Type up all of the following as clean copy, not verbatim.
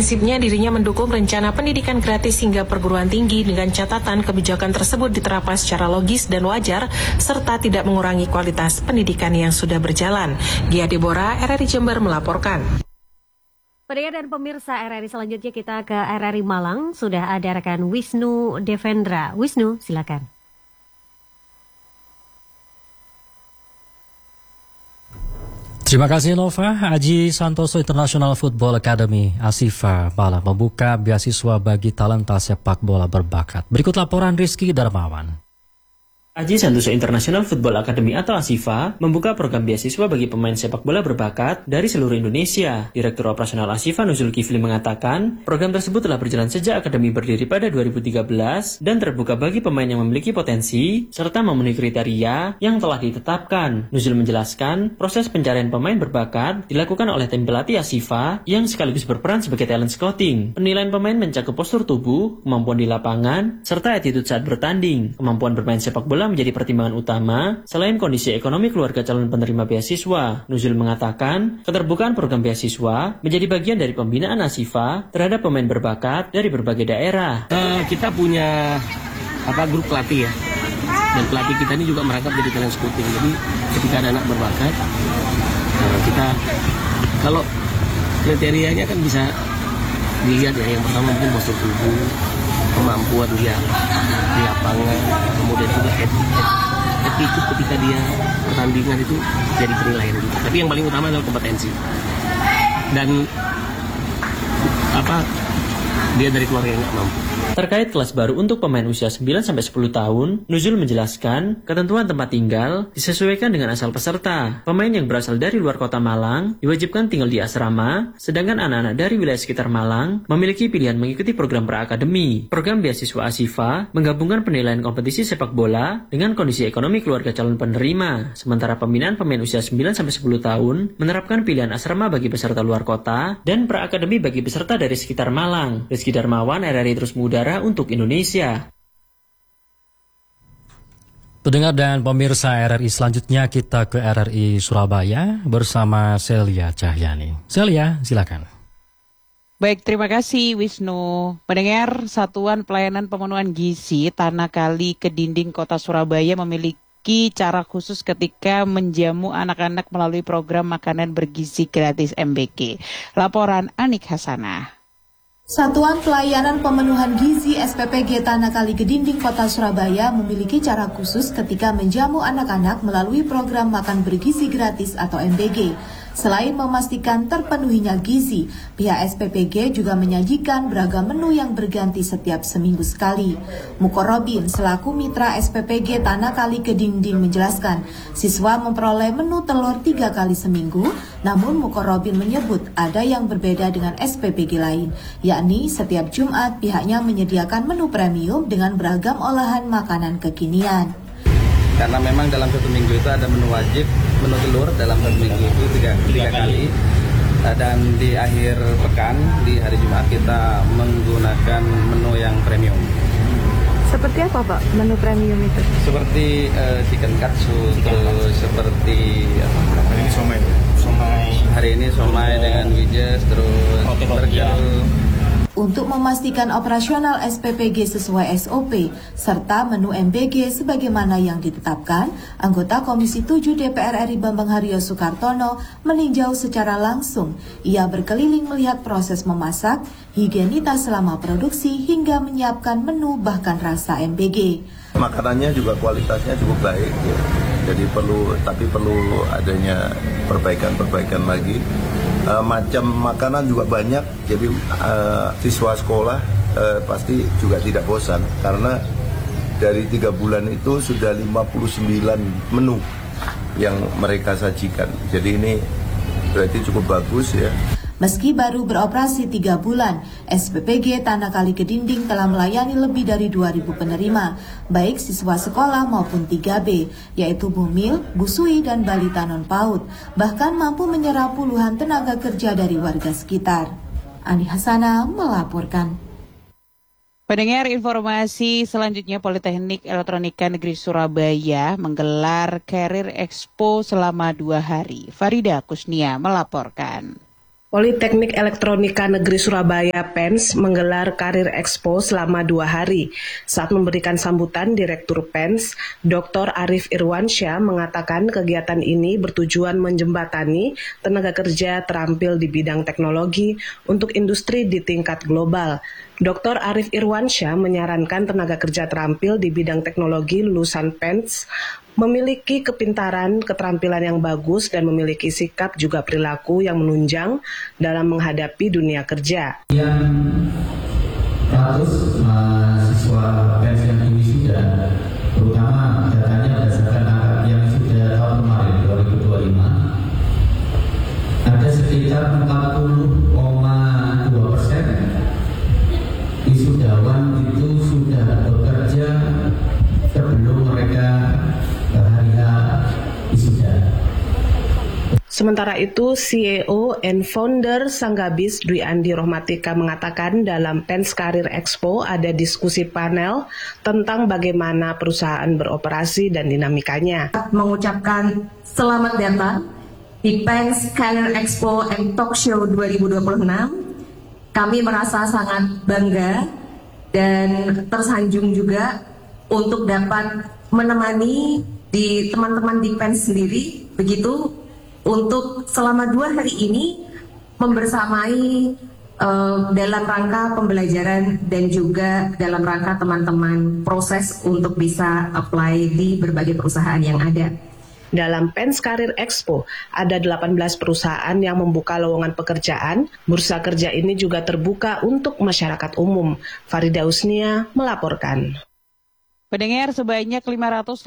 prinsipnya dirinya mendukung rencana pendidikan gratis hingga perguruan tinggi dengan catatan kebijakan tersebut diterapkan secara logis dan wajar serta tidak mengurangi kualitas pendidikan yang sudah berjalan. Gia Deborah, RRI Jember melaporkan. Pendengar dan pemirsa RRI, selanjutnya kita ke RRI Malang. Sudah ada rekan Wisnu Devendra. Wisnu, silakan. Terima kasih Nova. Aji Santoso International Football Academy (ASIFA) Malang membuka beasiswa bagi talenta sepak bola berbakat. Berikut laporan Rizky Darmawan. Aji Santoso International Football Academy atau ASIFA membuka program beasiswa bagi pemain sepak bola berbakat dari seluruh Indonesia. Direktur Operasional ASIFA Nuzul Kifli mengatakan, program tersebut telah berjalan sejak akademi berdiri pada 2013 dan terbuka bagi pemain yang memiliki potensi serta memenuhi kriteria yang telah ditetapkan. Nuzul menjelaskan, proses pencarian pemain berbakat dilakukan oleh tim pelatih ASIFA yang sekaligus berperan sebagai talent scouting. Penilaian pemain mencakup postur tubuh, kemampuan di lapangan, serta attitude saat bertanding. Kemampuan bermain sepak bola menjadi pertimbangan utama selain kondisi ekonomi keluarga calon penerima beasiswa. Nuzul mengatakan, keterbukaan program beasiswa menjadi bagian dari pembinaan ASIFA terhadap pemain berbakat dari berbagai daerah. Kita punya grup pelatih ya, dan pelatih kita ini juga merangkap jadi talent scouting. Jadi ketika ada anak berbakat, kita kalau kriterianya kan bisa dilihat ya. Yang pertama mungkin postur tubuh, kemampuan dia di lapangan, kemudian juga attitude ketika dia pertandingan itu jadi penilaian juga. Tapi yang paling utama adalah kompetensi dan dia dari keluarga yang nggak mampu. Terkait kelas baru untuk pemain usia 9-10 tahun, Nuzul menjelaskan ketentuan tempat tinggal disesuaikan dengan asal peserta. Pemain yang berasal dari luar kota Malang diwajibkan tinggal di asrama, sedangkan anak-anak dari wilayah sekitar Malang memiliki pilihan mengikuti program pra-akademi. Program beasiswa ASIFA menggabungkan penilaian kompetisi sepak bola dengan kondisi ekonomi keluarga calon penerima. Sementara pembinaan pemain usia 9-10 tahun menerapkan pilihan asrama bagi peserta luar kota dan pra-akademi bagi peserta dari sekitar Malang. Rizky Darmawan, RRI Terus Mengudara untuk Indonesia. Pendengar dan pemirsa RRI, selanjutnya kita ke RRI Surabaya bersama Celia Cahyani. Celia, silakan. Baik, terima kasih Wisnu. Pendengar, Satuan Pelayanan Pemenuhan Gizi Tanah Kali Kedinding Kota Surabaya memiliki cara khusus ketika menjamu anak-anak melalui program makanan bergizi gratis MBG. Laporan Anik Hasanah. Satuan Pelayanan Pemenuhan Gizi SPPG Tanah Kali Kedinding Kota Surabaya memiliki cara khusus ketika menjamu anak-anak melalui program makan bergizi gratis atau MBG. Selain memastikan terpenuhinya gizi, pihak SPPG juga menyajikan beragam menu yang berganti setiap seminggu sekali. Muko Robin selaku mitra SPPG Tanah Kali Kedinding menjelaskan, siswa memperoleh menu telur 3 kali seminggu, namun Muko Robin menyebut ada yang berbeda dengan SPPG lain, yakni setiap Jumat pihaknya menyediakan menu premium dengan beragam olahan makanan kekinian. Karena memang dalam satu minggu itu ada menu wajib, menu telur dalam satu minggu itu tiga kali. Dan di akhir pekan, di hari Jumat kita menggunakan menu yang premium. Seperti apa Pak menu premium itu? Seperti chicken katsu, terus seperti somai. Hari ini somai dengan wijes, terus burger. Untuk memastikan operasional SPPG sesuai SOP, serta menu MBG sebagaimana yang ditetapkan, anggota Komisi 7 DPR RI Bambang Haryo Soekartono meninjau secara langsung. Ia berkeliling melihat proses memasak, higienitas selama produksi, hingga menyiapkan menu bahkan rasa MBG. Makanannya juga kualitasnya cukup baik, ya. Jadi perlu adanya perbaikan lagi. Macam makanan juga banyak, jadi siswa sekolah pasti juga tidak bosan karena dari 3 bulan itu sudah 59 menu yang mereka sajikan. Jadi ini berarti cukup bagus ya. Meski baru beroperasi 3 bulan, SPPG Tanah Kali Kedinding telah melayani lebih dari 2.000 penerima, baik siswa sekolah maupun 3B, yaitu Bumil, Busui, dan balita non-PAUD, bahkan mampu menyerap puluhan tenaga kerja dari warga sekitar. Ani Hasanah melaporkan. Pendengar, informasi selanjutnya, Politeknik Elektronika Negeri Surabaya menggelar Career Expo selama 2 hari. Farida Kusnia melaporkan. Politeknik Elektronika Negeri Surabaya PENS menggelar Karir Expo selama 2 hari. Saat memberikan sambutan, Direktur PENS, Dr. Arif Irwansyah mengatakan kegiatan ini bertujuan menjembatani tenaga kerja terampil di bidang teknologi untuk industri di tingkat global. Dr. Arif Irwansyah menyarankan tenaga kerja terampil di bidang teknologi lulusan PENS memiliki kepintaran, keterampilan yang bagus, dan memiliki sikap juga perilaku yang menunjang dalam menghadapi dunia kerja. Yang 100 mahasiswa PENS yang wisuda, terutama datanya berdasarkan angka yang sudah tahun kemarin 2025, ada sekitar 40,2% wisudawan itu sudah bekerja sebelum mereka Sementara itu, CEO and Founder Sanggabis Dwi Andi Rohmatika mengatakan dalam PENS Karir Expo ada diskusi panel tentang bagaimana perusahaan beroperasi dan dinamikanya. Mengucapkan selamat datang di PENS Karir Expo and Talk Show 2026. Kami merasa sangat bangga dan tersanjung juga untuk dapat menemani di teman-teman di PENS sendiri, begitu untuk selama 2 hari ini membersamai dalam rangka pembelajaran dan juga dalam rangka teman-teman proses untuk bisa apply di berbagai perusahaan yang ada. Dalam PENS Karir Expo, ada 18 perusahaan yang membuka lowongan pekerjaan. Bursa kerja ini juga terbuka untuk masyarakat umum. Farida Usnia melaporkan. Pendengar, sebanyak 585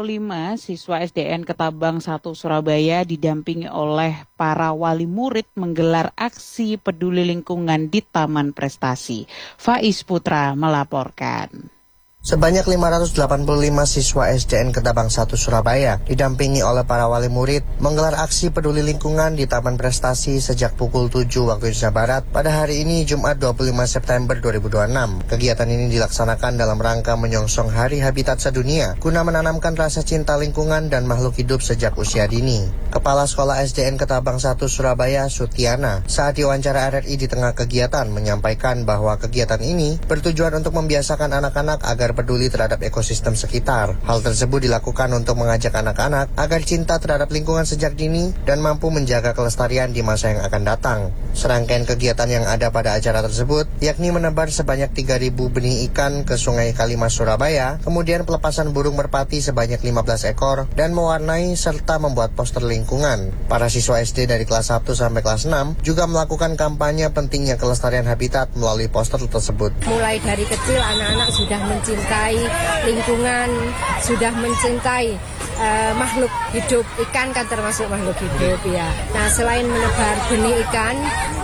siswa SDN Ketabang 1 Surabaya didampingi oleh para wali murid menggelar aksi peduli lingkungan di Taman Prestasi. Faiz Putra melaporkan. Sebanyak 585 siswa SDN Ketabang 1 Surabaya didampingi oleh para wali murid menggelar aksi peduli lingkungan di Taman Prestasi sejak pukul 7 waktu Indonesia Barat pada hari ini Jumat 25 September 2026. Kegiatan ini dilaksanakan dalam rangka menyongsong Hari Habitat Sedunia guna menanamkan rasa cinta lingkungan dan makhluk hidup sejak usia dini. Kepala Sekolah SDN Ketabang 1 Surabaya, Sutiana, saat diwawancara RRI di tengah kegiatan menyampaikan bahwa kegiatan ini bertujuan untuk membiasakan anak-anak agar peduli terhadap ekosistem sekitar. Hal tersebut dilakukan untuk mengajak anak-anak agar cinta terhadap lingkungan sejak dini dan mampu menjaga kelestarian di masa yang akan datang. Serangkaian kegiatan yang ada pada acara tersebut yakni menebar sebanyak 3.000 benih ikan ke Sungai Kalimas Surabaya, kemudian pelepasan burung merpati sebanyak 15 ekor dan mewarnai serta membuat poster lingkungan. Para siswa SD dari kelas 1 sampai kelas 6 juga melakukan kampanye pentingnya kelestarian habitat melalui poster tersebut. Mulai dari kecil anak-anak sudah mencintai lingkungan, sudah mencintai makhluk hidup. Ikan kan termasuk makhluk hidup ya. Nah, selain menebar benih ikan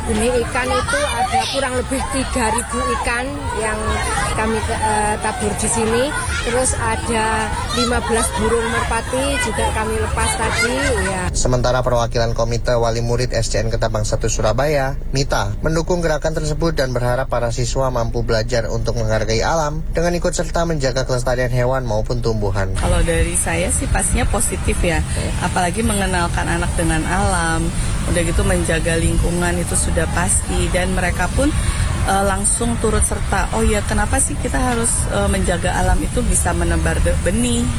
itu ada kurang lebih 3.000 ikan yang kami tabur di sini. Terus ada 15 burung merpati juga kami lepas tadi ya. Sementara perwakilan Komite Wali Murid SDN Ketabang 1 Surabaya, Mita, mendukung gerakan tersebut dan berharap para siswa mampu belajar untuk menghargai alam dengan ikut serta menjaga kelestarian hewan maupun tumbuhan. Kalau dari saya sih pastinya positif ya, apalagi mengenalkan anak dengan alam, udah gitu menjaga lingkungan itu sudah pasti, dan mereka pun langsung turut serta. Oh ya, kenapa sih kita harus menjaga alam itu, bisa menebar benih,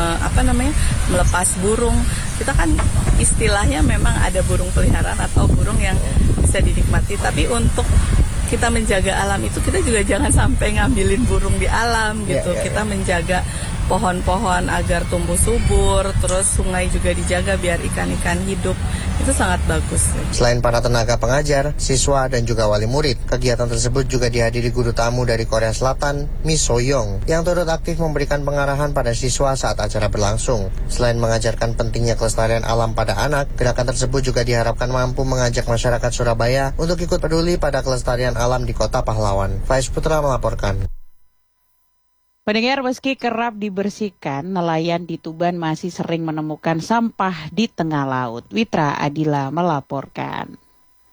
melepas burung. Kita kan istilahnya memang ada burung peliharaan atau burung yang bisa dinikmati, tapi untuk kita menjaga alam itu kita juga jangan sampai ngambilin burung di alam gitu. Kita menjaga pohon-pohon agar tumbuh subur, terus sungai juga dijaga biar ikan-ikan hidup. Itu sangat bagus. Selain para tenaga pengajar, siswa dan juga wali murid, kegiatan tersebut juga dihadiri guru tamu dari Korea Selatan, Mi Soyoung, yang turut aktif memberikan pengarahan pada siswa saat acara berlangsung. Selain mengajarkan pentingnya kelestarian alam pada anak, gerakan tersebut juga diharapkan mampu mengajak masyarakat Surabaya untuk ikut peduli pada kelestarian alam di Kota Pahlawan. Faiz Putra melaporkan. Pendengar, meski kerap dibersihkan, nelayan di Tuban masih sering menemukan sampah di tengah laut. Witra Adila melaporkan.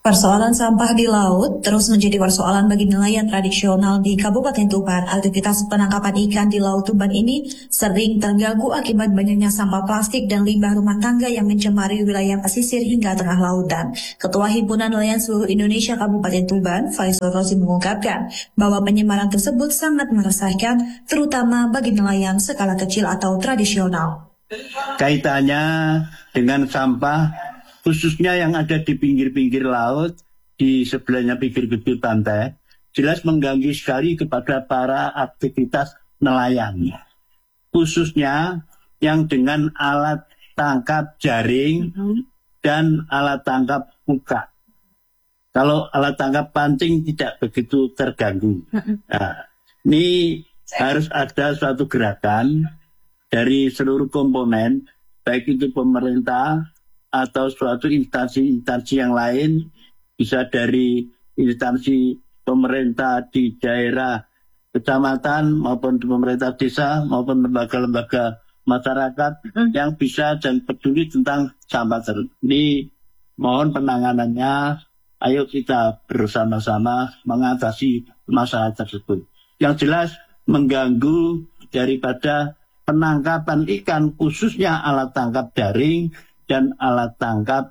Persoalan sampah di laut terus menjadi persoalan bagi nelayan tradisional di Kabupaten Tuban. Aktivitas penangkapan ikan di Laut Tuban ini sering terganggu akibat banyaknya sampah plastik dan limbah rumah tangga yang mencemari wilayah pesisir hingga tengah lautan. Ketua Himpunan Nelayan Seluruh Indonesia Kabupaten Tuban, Faisal Rozi mengungkapkan bahwa penyemaran tersebut sangat meresahkan, terutama bagi nelayan skala kecil atau tradisional. Kaitannya dengan sampah khususnya yang ada di pinggir-pinggir laut, di sebelahnya pinggir-pinggir pantai, jelas mengganggu sekali kepada para aktivitas nelayan. Khususnya yang dengan alat tangkap jaring dan alat tangkap muka. Kalau alat tangkap pancing tidak begitu terganggu. Nah, ini harus ada suatu gerakan dari seluruh komponen, baik itu pemerintah, atau suatu instansi-instansi yang lain, bisa dari instansi pemerintah di daerah kecamatan maupun pemerintah desa maupun lembaga-lembaga masyarakat yang bisa dan peduli tentang sampah tersebut. Ini mohon penanganannya, ayo kita bersama-sama mengatasi masalah tersebut. Yang jelas mengganggu daripada penangkapan ikan, khususnya alat tangkap jaring dan alat tangkap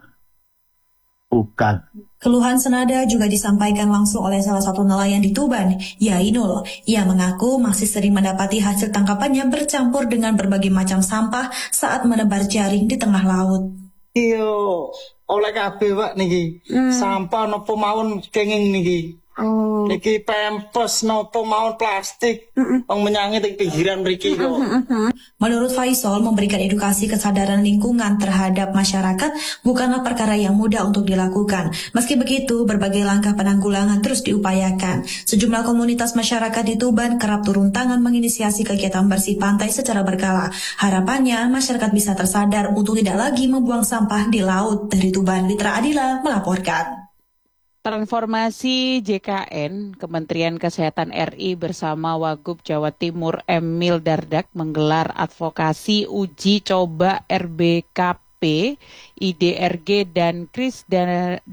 bukan. Keluhan senada juga disampaikan langsung oleh salah satu nelayan di Tuban, Yainul. Ia mengaku masih sering mendapati hasil tangkapannya bercampur dengan berbagai macam sampah saat menebar jaring di tengah laut. Iya, oleh kabeh Pak niki. Sampah nopo mawon kenging niki. Niki pempes nopo mawon plastik. Wong menyangi teng pinggiran mriki kok. Menurut Faisal, memberikan edukasi kesadaran lingkungan terhadap masyarakat bukanlah perkara yang mudah untuk dilakukan. Meski begitu, berbagai langkah penanggulangan terus diupayakan. Sejumlah komunitas masyarakat di Tuban kerap turun tangan menginisiasi kegiatan bersih pantai secara berkala. Harapannya, masyarakat bisa tersadar untuk tidak lagi membuang sampah di laut. Dari Tuban, Litra Adila melaporkan. Transformasi JKN, Kementerian Kesehatan RI bersama Wagub Jawa Timur Emil Dardak menggelar advokasi uji coba RBKP, IDRG dan KRIS dan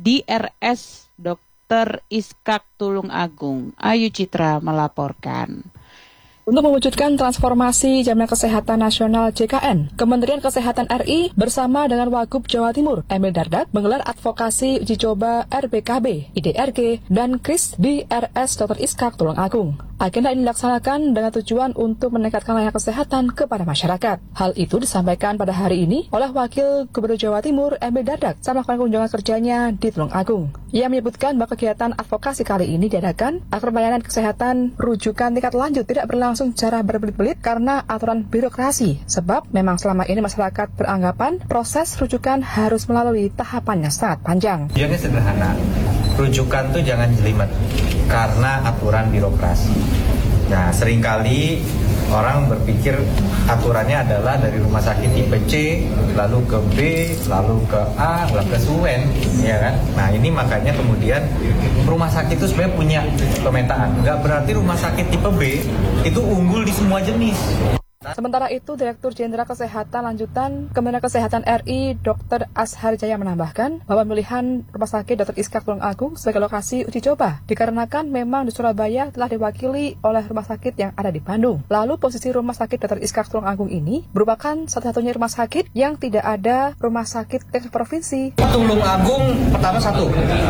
DRS Dr. Iskak Tulung Agung. Ayu Citra melaporkan. Untuk mewujudkan transformasi Jaminan Kesehatan Nasional JKN, Kementerian Kesehatan RI bersama dengan Wagub Jawa Timur, Emil Dardak, menggelar advokasi uji coba RBKB, IDRG, dan KRIS DRS Dr. Iskak Tulung Agung. Agenda ini dilaksanakan dengan tujuan untuk meningkatkan layanan kesehatan kepada masyarakat. Hal itu disampaikan pada hari ini oleh Wakil Gubernur Jawa Timur, Emil Dardak, saat melakukan kunjungan kerjanya di Tulung Agung. Ia menyebutkan bahwa kegiatan advokasi kali ini diadakan agar pelayanan kesehatan rujukan tingkat lanjut tidak berlangsung secara berbelit-belit karena aturan birokrasi. Sebab memang selama ini masyarakat beranggapan proses rujukan harus melalui tahapan yang sangat panjang. Tujuannya sederhana, rujukan tuh jangan jelimet karena aturan birokrasi. Nah, seringkali orang berpikir aturannya adalah dari rumah sakit tipe C, lalu ke B, lalu ke A, lalu ke UN, ya kan? Nah, ini makanya kemudian rumah sakit itu sebenarnya punya pemetaan. Nggak berarti rumah sakit tipe B itu unggul di semua jenis. Sementara itu, Direktur Jenderal Kesehatan Lanjutan Kementerian Kesehatan RI Dr. Ashar Jaya menambahkan bahwa pemilihan Rumah Sakit Dr. Iskak Tulung Agung sebagai lokasi uji coba dikarenakan memang di Surabaya telah diwakili oleh rumah sakit yang ada di Bandung. Lalu posisi Rumah Sakit Dr. Iskak Tulung Agung ini merupakan satu-satunya rumah sakit yang tidak ada rumah sakit tingkat provinsi. Tulung Agung pertama satu,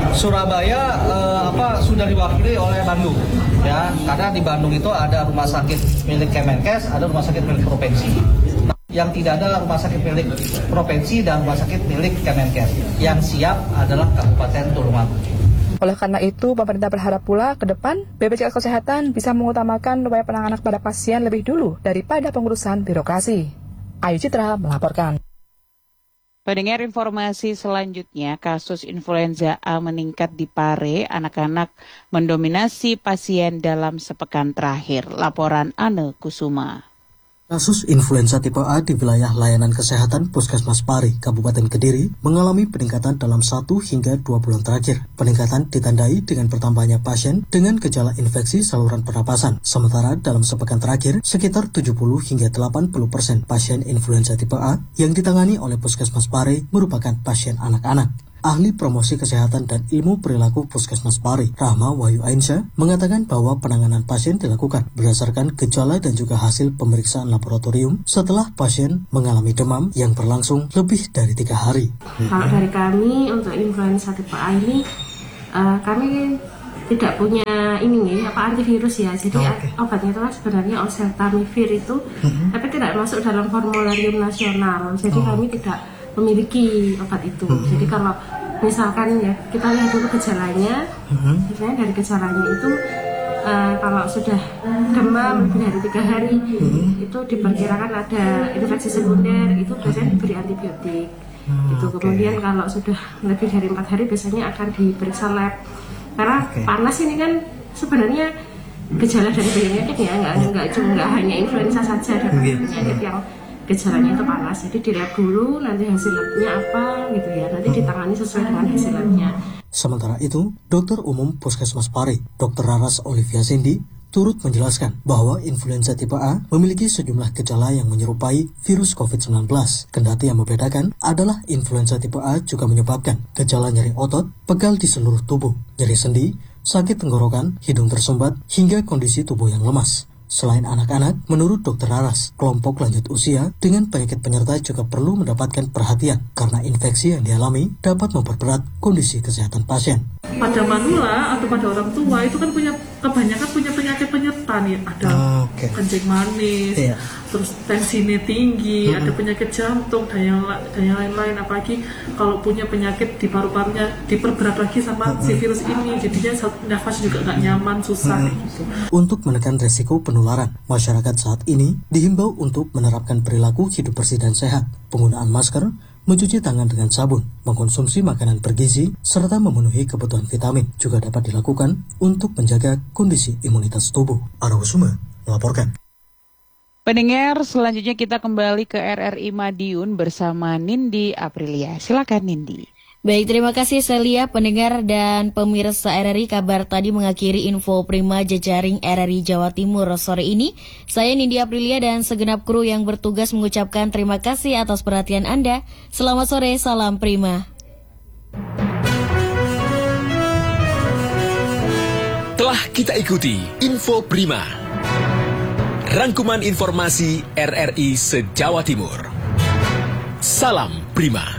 Surabaya sudah diwakili oleh Bandung. Ya, karena di Bandung itu ada rumah sakit milik Kemenkes, ada rumah sakit milik provinsi. Yang tidak ada rumah sakit milik provinsi dan rumah sakit milik Kemenkes. Yang siap adalah Kabupaten Tulung Agung. Oleh karena itu, pemerintah berharap pula ke depan BPJS Kesehatan bisa mengutamakan upaya penanganan pada pasien lebih dulu daripada pengurusan birokrasi. Ayu Citra melaporkan. Pendengar informasi selanjutnya, kasus influenza A meningkat di Pare, anak-anak mendominasi pasien dalam sepekan terakhir. Laporan Ane Kusuma. Kasus influenza tipe A di wilayah layanan kesehatan Puskesmas Pare, Kabupaten Kediri, mengalami peningkatan dalam 1 hingga 2 bulan terakhir. Peningkatan ditandai dengan bertambahnya pasien dengan gejala infeksi saluran pernapasan. Sementara dalam sepekan terakhir, sekitar 70 hingga 80% pasien influenza tipe A yang ditangani oleh Puskesmas Pare merupakan pasien anak-anak. Ahli Promosi Kesehatan dan Ilmu Perilaku Puskesmas Pari, Rahma Wahyu Ainsyah, mengatakan bahwa penanganan pasien dilakukan berdasarkan gejala dan juga hasil pemeriksaan laboratorium setelah pasien mengalami demam yang berlangsung lebih dari 3 hari. Kalau dari kami untuk influenza tipe A ini, kami tidak punya antivirus ya, jadi obatnya itu kan sebenarnya oseltamivir itu, tapi tidak masuk dalam formularium nasional, jadi kami tidak memiliki obat itu. Jadi kalau misalkan ya kita lihat dulu gejalanya, misalnya dari gejalanya itu kalau sudah demam lebih dari 3 hari, itu diperkirakan ada infeksi sekunder, itu biasanya diberi antibiotik. Itu kemudian kalau sudah lebih dari 4 hari biasanya akan diperiksa lab. Karena panas ini kan sebenarnya gejala dari penyakit ya, nggak hanya influenza saja, ada penyakit yang gejalanya itu panas. Jadi di lab dulu, nanti hasil labnya apa gitu ya, nanti ditangani sesuai dengan hasil labnya. Sementara itu, Dokter Umum Puskesmas Pari, Dr. Raras Olivia Cindy, turut menjelaskan bahwa influenza tipe A memiliki sejumlah gejala yang menyerupai virus COVID-19. Kendati yang membedakan adalah influenza tipe A juga menyebabkan gejala nyeri otot, pegal di seluruh tubuh, nyeri sendi, sakit tenggorokan, hidung tersumbat, hingga kondisi tubuh yang lemas. Selain anak-anak, menurut Dr. Raras, kelompok lanjut usia dengan penyakit penyerta juga perlu mendapatkan perhatian karena infeksi yang dialami dapat memperberat kondisi kesehatan pasien. Pada manula atau pada orang tua itu kan kebanyakan punya penyakit penyerta nih, ada kencing manis, terus tensinya tinggi, ada penyakit jantung dan yang lain-lain. Apalagi kalau punya penyakit di paru-parunya diperberat lagi sama si virus ini, jadinya nafas juga nggak nyaman, susah gitu. Untuk menekan resiko penularan, masyarakat saat ini dihimbau untuk menerapkan perilaku hidup bersih dan sehat, penggunaan masker, mencuci tangan dengan sabun, mengkonsumsi makanan bergizi, serta memenuhi kebutuhan vitamin juga dapat dilakukan untuk menjaga kondisi imunitas tubuh. Arahusuma melaporkan. Pendengar, selanjutnya kita kembali ke RRI Madiun bersama Nindi Aprilia. Silakan Nindi. Baik, terima kasih Celia, pendengar dan pemirsa RRI. Kabar tadi mengakhiri info Prima jejaring RRI Jawa Timur sore ini. Saya Nindi Aprilia dan segenap kru yang bertugas mengucapkan terima kasih atas perhatian Anda. Selamat sore, salam Prima. Telah kita ikuti info Prima, rangkuman informasi RRI se-Jawa Timur. Salam Prima.